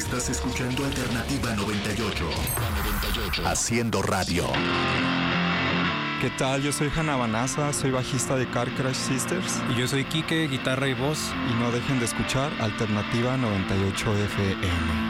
Estás escuchando Alternativa 98. Haciendo radio. ¿Qué tal? Yo soy Hanna Banaza, soy bajista de Car Crash Sisters. Y yo soy Quique, guitarra y voz. Y no dejen de escuchar Alternativa 98 FM.